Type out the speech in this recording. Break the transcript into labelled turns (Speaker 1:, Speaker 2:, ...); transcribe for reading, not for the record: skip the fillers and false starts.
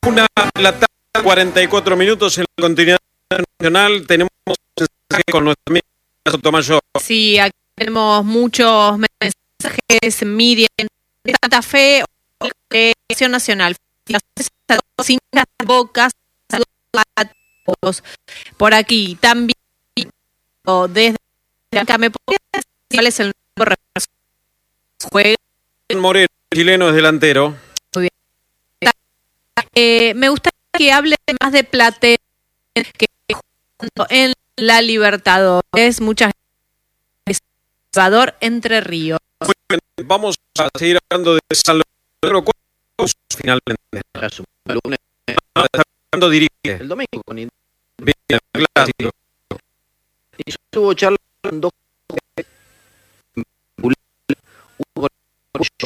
Speaker 1: Una de la tarde, 44 minutos en la continuidad nacional. Tenemos un mensaje con nuestra amiga Sotomayor.
Speaker 2: Sí, aquí tenemos muchos mensajes. Miriam de Santa Fe, Acción Nacional. Sin las bocas, saludos a todos. Por aquí también, desde acá, ¿me podrías decir cuál es el nuevo juego?
Speaker 1: Moreno, chileno, es delantero.
Speaker 2: Muy bien. Me gustaría que hable más de Platense, que jugando en la Libertadores. Muchas gracias. Salvador Entre Ríos.
Speaker 1: Vamos a seguir hablando de San Lorenzo. ¿Cuál es finalmente?
Speaker 3: El lunes.
Speaker 1: ¿Cuándo dirige?
Speaker 3: El domingo con
Speaker 1: Bien, el clásico.
Speaker 3: y estuvo charlando con dos, uno con